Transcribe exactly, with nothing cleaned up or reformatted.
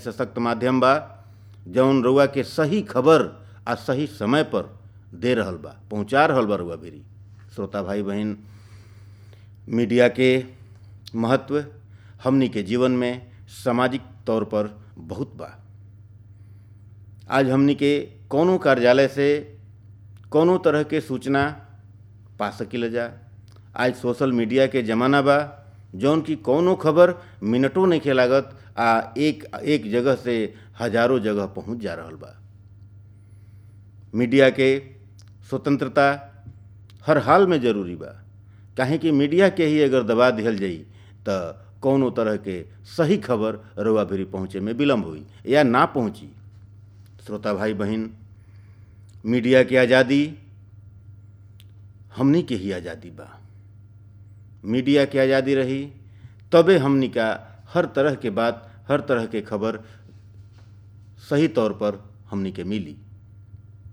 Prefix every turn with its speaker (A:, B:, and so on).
A: सशक्त माध्यम बा जौन रउआ के सही खबर आ सही समय पर दे रहल बा, पहुँचा रहल बा रउआ भिरी। श्रोता भाई बहन, मीडिया के महत्व हमनी के जीवन में सामाजिक तौर पर बहुत बा। आज हमनी के कौनो कार्यालय से कौनो तरह के सूचना पा सकिला जा। आज सोशल मीडिया के ज़माना बा जौन की कौनो खबर मिनटों नहीं लागत आ एक एक जगह से हजारों जगह पहुंच जा रहल बा। मीडिया के स्वतंत्रता हर हाल में जरूरी बा, काहे कि मीडिया के ही अगर दबा दिहल जाई तो कौनो तरह के सही खबर रउआ भिरी पहुँचे में विलम्ब हुई या ना पहुँची। श्रोता भाई बहन, मीडिया की आज़ादी हमनी के ही आज़ादी बा। मीडिया की आज़ादी रही तबे हमनी का हर तरह के बात, हर तरह के खबर सही तौर पर हमनी के मिली।